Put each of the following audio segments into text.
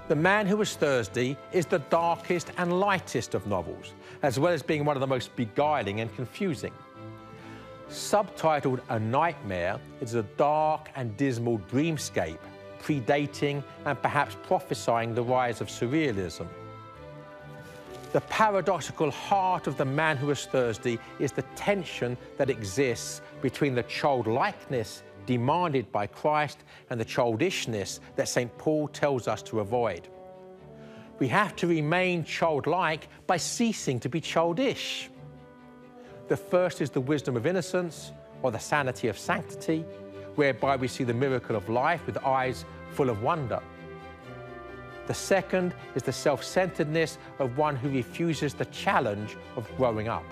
The Man Who Was Thursday is the darkest and lightest of novels, as well as being one of the most beguiling and confusing. Subtitled A Nightmare, it is a dark and dismal dreamscape, predating and perhaps prophesying the rise of surrealism. The paradoxical heart of The Man Who Was Thursday is the tension that exists between the childlikeness demanded by Christ and the childishness that St. Paul tells us to avoid. We have to remain childlike by ceasing to be childish. The first is the wisdom of innocence, or the sanity of sanctity, whereby we see the miracle of life with eyes full of wonder. The second is the self-centeredness of one who refuses the challenge of growing up.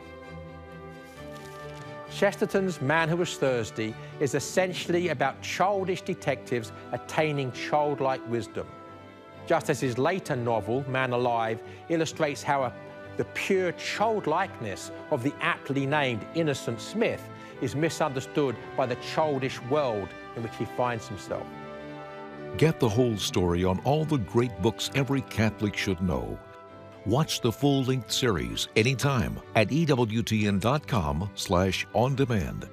Chesterton's Man Who Was Thursday is essentially about childish detectives attaining childlike wisdom, just as his later novel, Man Alive, illustrates how the pure childlikeness of the aptly named Innocent Smith is misunderstood by the childish world in which he finds himself. Get the whole story on all the great books every Catholic should know. Watch the full-length series anytime at EWTN.com/on-demand.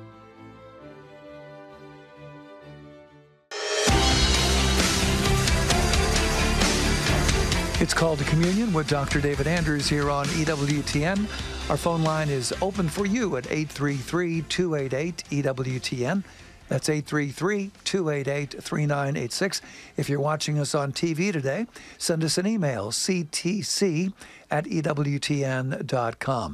It's called to Communion with Dr. David Andrews here on EWTN. Our phone line is open for you at 833-288-EWTN. That's 833-288-3986. If you're watching us on TV today, send us an email, ctc@ewtn.com.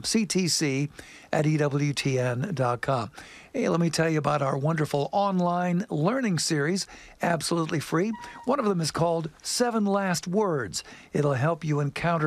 ctc@ewtn.com. Hey, let me tell you about our wonderful online learning series, absolutely free. One of them is called 7 Last Words. It'll help you encounter